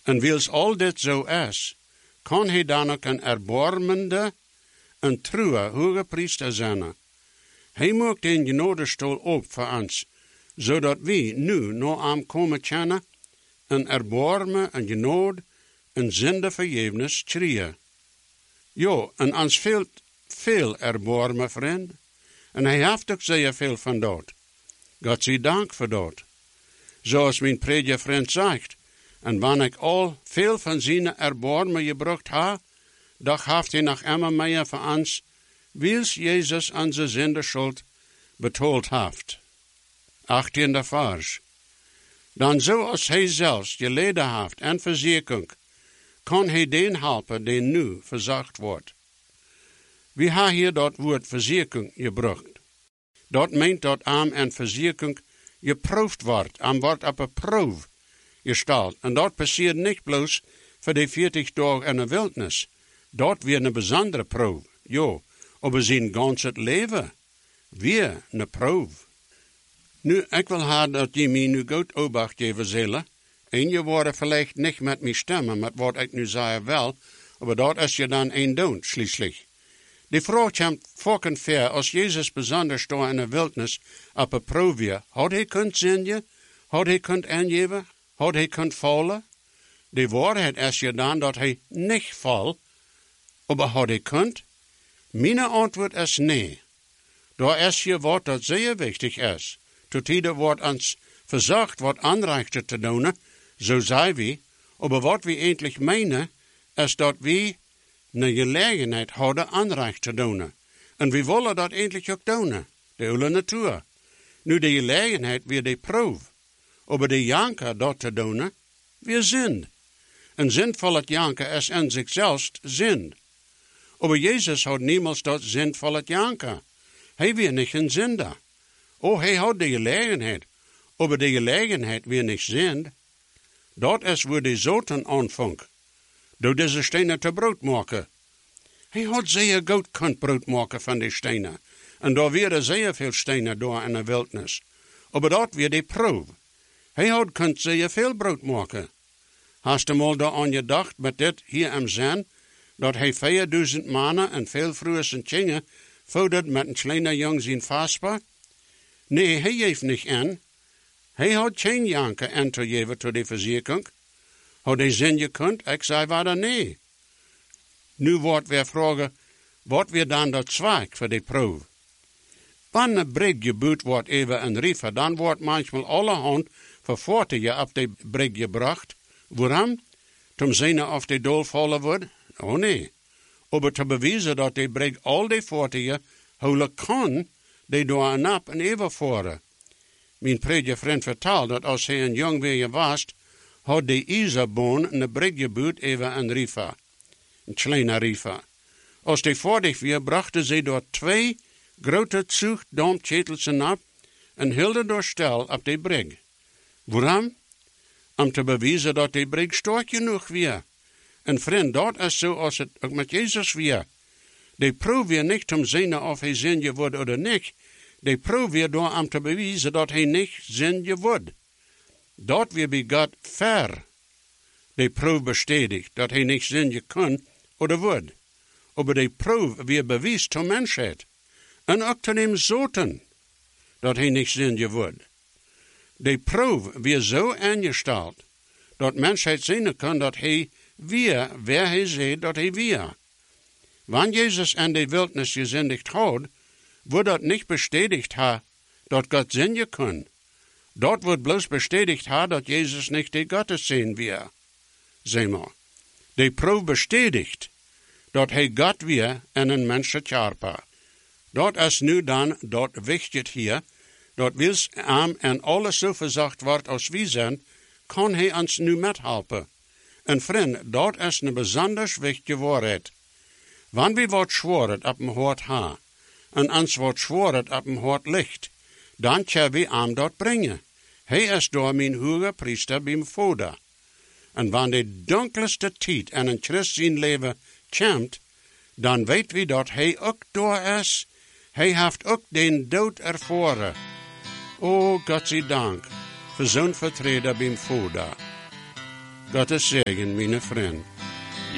En wils al dit zo is, kan hij dan ook een erbarmende en trouwe hoge priester zijn. Hij maakt den genadestoel op voor ons, zodat we nu naar hem komen kennen en erbarmen en genade en zendevergevenis kregen. Ja, en ons veel erbarmen, vriend. En hij heeft ook zeer veel van dat. God zij dank voor dat. Zoals mijn predikvriend zegt, en wanneer ik al veel van zijn erbarmen gebracht heb, dan heeft hij nog immer meer voor ons, wils Jezus onze zendeschuld betaald heeft. 18e vers. Dan zoals hij zelfs geleden heeft en verzekering, kan hij den helpen die nu verzacht wordt. We hebben hier dat woord verzekering gebruikt. Dat meent dat aan en verzekering geproefd wordt, aan wordt op een proef gesteld. En dat passiert niet bloos voor die 40 dagen in de wildnis. Dat weer een bijzondere proef. Ja, maar zijn ganse leven weer een proef. Nu, ik wil hebben dat je mij nu goed opwacht geven zullen. En je wordt vielleicht niet met mij stemmen, met wat ik nu zei wel, maar dat is je dan een doen, schließlich. Die vraag komt vaak en ver, als Jezus besonders daar in de wildnis op een proef weer, had hij kunt zingen, had hij kunt aangeven, had hij kunt vallen? De waarheid is je dan dat hij niet valt, maar had hij kunt? Mijn antwoord is nee. Daar is je wat dat zeer wichtig is. Tot ieder wordt ons verzocht wat aanreichten te doen, zo zijn we, maar wat we eigenlijk meenen, is dat we een gelegenheid hadden aanrecht te doen. En we willen dat eigenlijk ook doen, de hele natuur. Nu de gelegenheid weer de proef, maar de janker dat te doen, weer zin. En zinvol het janker is in zichzelf zin. Maar Jezus had niemals dat zinvol het janker. Hij weer niet een zinder. Oh, hij had de gelegenheid, maar de gelegenheid weer niet zin. Dat is waar de zoten aanvangt. Door deze stenen te brood maken. Hij had zeer goed kunt brood maken van die stenen. En daar waren zeer veel stenen door in de wildnis. Maar dat weer de proef. Hij had kunt zeer veel brood maken. Hast du mal daaraan gedacht met dit hier am Zand, dat hij 4000 mannen en veel vroeger zijn kinderen voedert met een kleine jong zijn vastbaar? Nee, hij heeft niet aan. Hij had geen janken aan te geven tot de verzekering. Had hij zin gekund? Ik zei waar nee. Nu wordt weer vragen, wat weer dan dat zwaak voor die proef? Wanneer een brig gebuurd wordt even een riefer, dan wordt manchmal allerhand vervoertuigen op de brig gebracht. Waarom? Om zien of die dool vallen wordt? Oh nee. Maar te bewijzen dat die brig al die voertuigen houden kan, die door en op en even voeren. Mijn predikvriend vertelt dat als hij een jong weer was, had de ijzerboon een brig gebuurd even een riefer. Een kleine riefer. Als die voertuig weer, brachten ze door 2 grote zuchtdampketelsen op en hielden door stel op de brig. Waarom? Om te bewijzen dat die brig sterk genoeg weer. En vriend, dat is zo als het ook met Jezus weer. Die proef weer niet om zien of hij zin wordt of niet. Die proef weer door om te bewijzen dat hij niet zin wordt. Dat weer bij God ver. Die proef bestätigt dat hij niet zin kan of wordt. Maar die proef weer bewijst tot mensheid. En ook te hem zoten dat hij niet zin wordt. Die proef weer zo aangesteld dat mensheid zien kan dat hij weer, wer hij zegt dat hij weer. Wanneer Jezus in de wildnis gezendigd had, wordt dat niet bestätigt dat God zingen kan. Dat wordt bloos bestätigt dat Jezus niet de Gottes zijn weer. Zeg maar. Die proef bestätigt dat hij God weer en een mens charpa. Dat is nu dan dat wichtig hier, dat wils aan en alles zo verzacht wordt als wie zijn, kan hij ons nu methelpen. En vriend, dat is een bijzonder wichtige waarheid. Wanneer we wat zworen op een hart ha, en ons wat zworen op een hart licht, dan kunnen we hem dat brengen. Hij is door mijn hoge priester bij mijn vader. En wanneer de donkerste tijd in een christen leven komt, dan weet we dat hij ook door is. Hij heeft ook den dood ervaren. O, God zij dank, voor zo'n vertreden bij mijn vader. Gottes Segen, meine Freund.